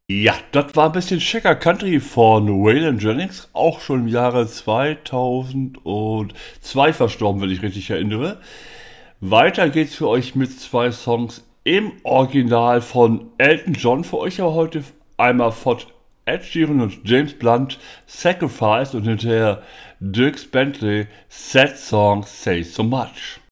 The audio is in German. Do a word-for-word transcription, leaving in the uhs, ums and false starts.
Ja, das war ein bisschen Checker Country von Waylon Jennings, auch schon im Jahre zweitausendzwei verstorben, wenn ich richtig erinnere. Weiter geht's für euch mit zwei Songs im Original von Elton John. Für euch aber heute einmal von Ed Sheeran und James Blunt, Sacrifice, und hinterher Dierks Bentley, Sad Song Say So Much.